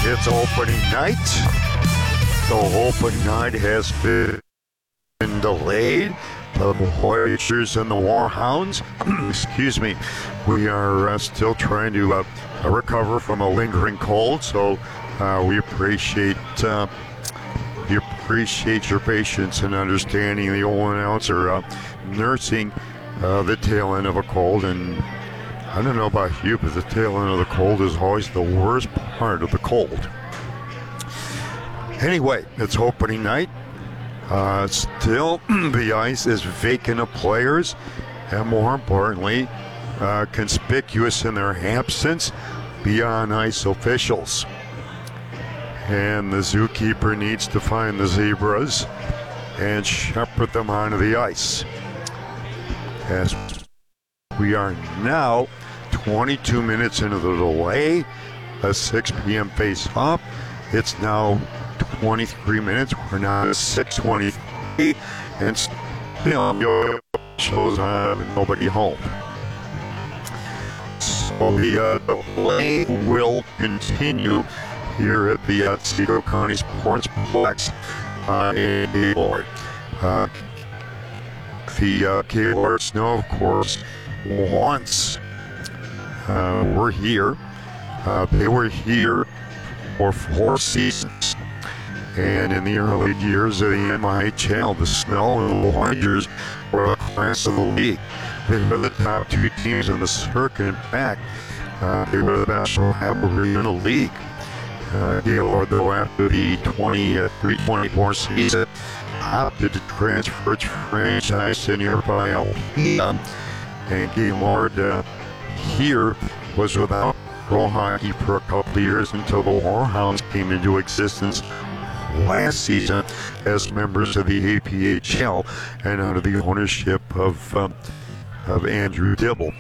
It's opening night. The opening night has been delayed. The Voyagers and the Warhounds, excuse me, we are still trying to recover from a lingering cold, so we appreciate your patience and understanding. The old announcer nursing the tail end of a cold, and I don't know about you, but the tail end of the cold is always the worst part of the cold. Anyway, it's opening night. Still, the ice is vacant of players, and more importantly, conspicuous in their absence, beyond ice officials. And the zookeeper needs to find the zebras and shepherd them onto the ice. As we are now 22 minutes into the delay, a 6 p.m. face-off. It's now 23 minutes. We're now at 6:23, and still shows nobody home. So the delay will continue here at the Otsego County Sportsplex in Gaylord. The Gaylord Snow, of course, once were here. They were here for 4 seasons. And in the early years of the MIHL, the Snow and the Voyagers were the class of the league. They were the top 2 teams in the circuit. In fact, they were the best rivalry in the league. Gaylord, though, after the 23-24 season, opted to transfer its franchise to nearby Alpena. And Gaylord here was without pro hockey for a couple of years until the Warhounds came into existence last season as members of the APHL and under the ownership of Andrew Dibble.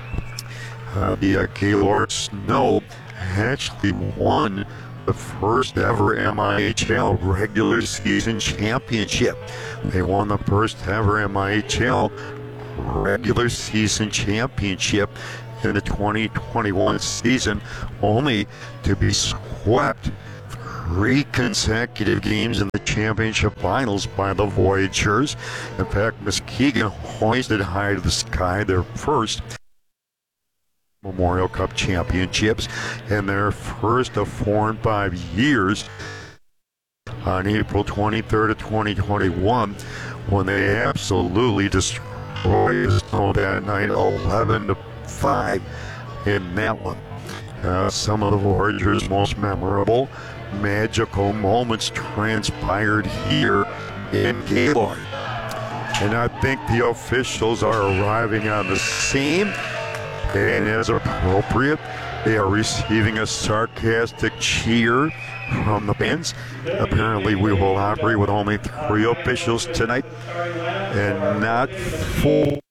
The Gaylord Snow actually won the first ever MIHL regular season championship. They won the first ever MIHL regular season championship in the 2021 season, only to be swept 3 consecutive games in the championship finals by the Voyagers. In fact, Muskegon hoisted high to the sky their first Memorial Cup championships and their first of 4 and 5 years on April 23rd of 2021, when they absolutely destroyed the Snow that night, 11-5 in that one. Some of the Voyagers' most memorable, magical moments transpired here in Gaylord. And I think the officials are arriving on the scene, and as appropriate, they are receiving a sarcastic cheer from the fans. Apparently we will operate with only 3 officials tonight and not 4.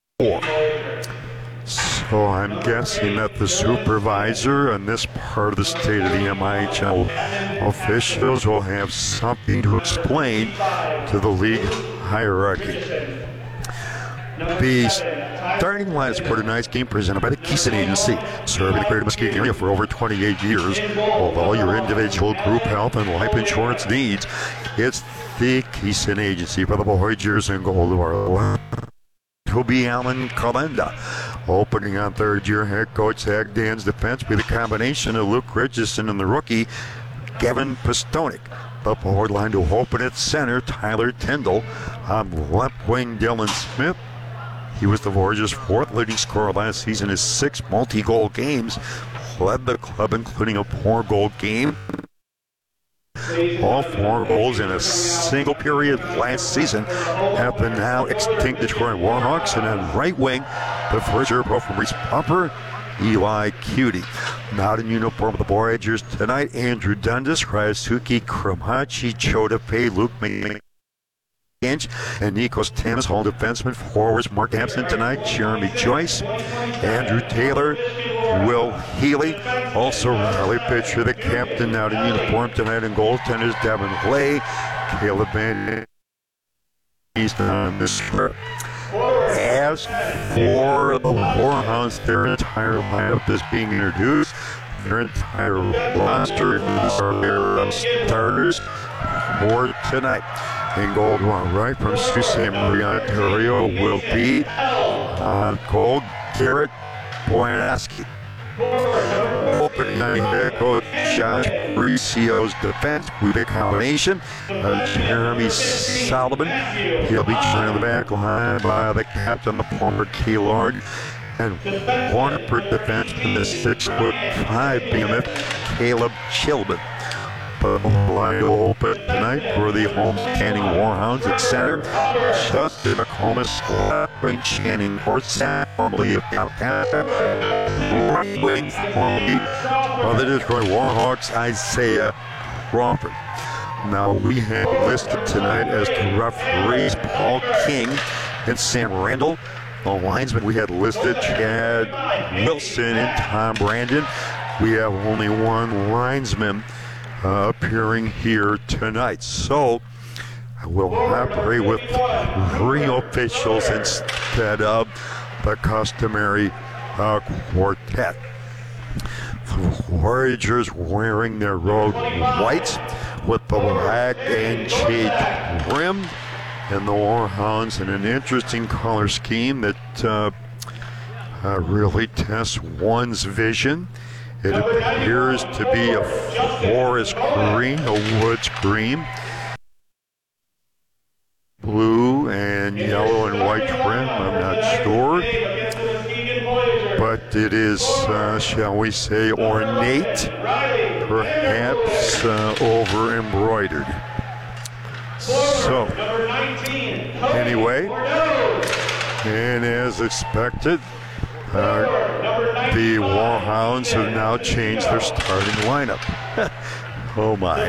So I'm guessing that the supervisor and this part of the state of the MIHL officials will have something to explain to the league hierarchy. The starting lineup for tonight's game presented by the Keeson Agency, serving the greater Muskegon area for over 28 years. Of all your individual, group health, and life insurance needs, it's the Keeson Agency. For the Voyagers and goal of our will be Alan Kalenda. Opening on third-year head coach Zach Dan's defense will be the combination of Luke Richardson and the rookie Gavin Pastonik. The forward line to open at center, Tyler Tyndall. On left wing, Dylan Smith. He was the Voyagers' 4th leading scorer last season. His 6 multi-goal games led the club, including a 4-goal game. All 4 goals in a single period last season at the now extinct Detroit Warhawks. And on right wing, the first-year pro from Reese Pumper, Eli Cutie. Not in uniform with the Voyagers tonight, Andrew Dundas, Ryosuke Kramachi, Chota Pei, Luke McInch, and Nikos Tamas. Hall defenseman. Forwards Mark absent tonight, Jeremy Joyce, Andrew Taylor, Will Healy. Also Riley Pitcher, the captain, out in uniform tonight, and goaltenders Devin Lay, Caleb Van East on the script. As for the Warhounds, their entire lineup is being introduced. their entire roster. These are their starters for tonight. In gold one, right from Sault Ste. Marie, Ontario, will be gold, Garrett Boyaski. Opening night head coach Josh Mauricio's defense with a combination of Jeremy Solomon. He'll be joined on the back line by the captain, the former Gaylord, and one for defense from the 6'5" behemoth, Caleb Chilman. But wide open tonight for the home-standing Warhounds at center. Justin McComas, right Channing Horsack, formerly of Calcutta. Right wing, formerly of the Detroit Warhawks, Isaiah Crawford. Now we have listed tonight as the referees Paul King and Sam Randall. The linesmen we had listed Chad Wilson and Tom Brandon. We have only one linesman appearing here tonight. So we'll operate with 3 officials instead of the customary quartet. The Warriors wearing their road whites with the black and jade rim, and the Warhounds in an interesting color scheme that really tests one's vision. It appears to be a forest green, a woods green, blue and yellow and white trim, I'm not sure. But it is, shall we say, ornate, perhaps over embroidered. So, anyway, and as expected, the Warhounds have now changed their starting lineup. Oh my.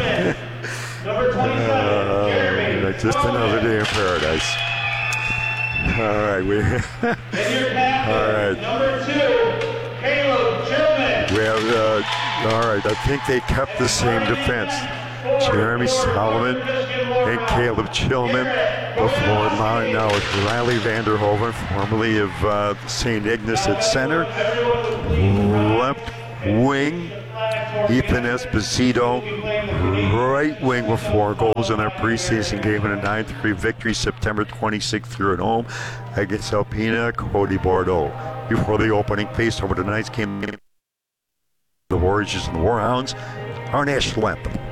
Just another day in paradise. All right, all right. We have, all right, I think they kept the same defense. Jeremy Solomon and Caleb Chilman. Before line now is Riley Vanderhoven, formerly of St. Ignace at center. Left wing, Ethan Esposito. Right wing with 4 goals in their preseason game in a 9-3 victory September 26th here at home against Alpena, Cody Bordeaux. Before the opening face over tonight's game, the Warriors and the Warhounds, our national anthem.